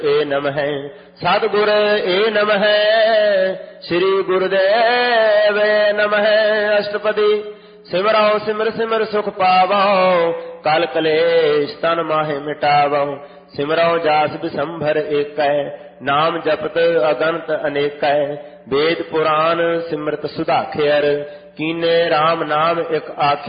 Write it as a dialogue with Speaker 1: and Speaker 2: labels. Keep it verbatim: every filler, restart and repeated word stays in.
Speaker 1: ਏ ਨਮః ਸਤਿਗੁਰ ਏ ਨਮః ਸ੍ਰੀ ਗੁਰਦੇਵ ਏ ਨਮঃ। ਅਸ਼ਟਪਦੀ ਸਿਮਰੋ ਸਿਮਰ ਸਿਮਰ ਸੁਖ ਪਾਵੋ, ਕਲ ਕਲੇਸ਼ ਤਨ ਮਾਹੇ ਮਿਟਾਵੋ। ਸਿਮਰੋ ਜਾਸ ਬਿਸੰਭਰ ਏਕੈ, ਨਾਮ ਜਪਤ ਅਗੰਤ ਅਨੇਕੈ। ਵੇਦ ਪੁਰਾਨ ਸਿਮਰਤ ਸੁਧਾਖਿਅਰ, ਕੀਨੇ ਰਾਮ ਨਾਮ ਇਕ ਆਖਿ